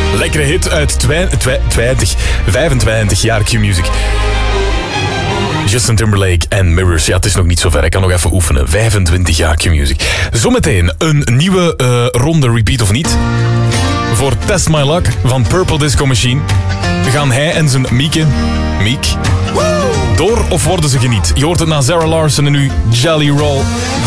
Lekkere hit uit 25 jaar Q-Music. Justin Timberlake en Mirrors. Ja, het is nog niet zo ver. Ik kan nog even oefenen. 25 jaar Q-Music. Zometeen een nieuwe ronde Repeat of Niet. Voor Test My Luck van Purple Disco Machine. Gaan hij en zijn Mieke... Miek... door of worden ze geniet? Je hoort het na Zara Larsson en nu Jelly Roll.